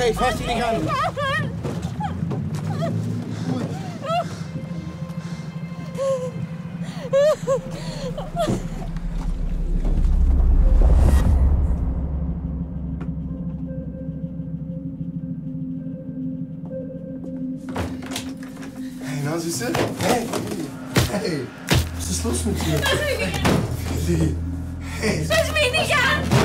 ich fass dich nicht an. Hey, na, Süße? Hey, hey, was ist los mit dir? Hey, hey. Fass mich nicht an!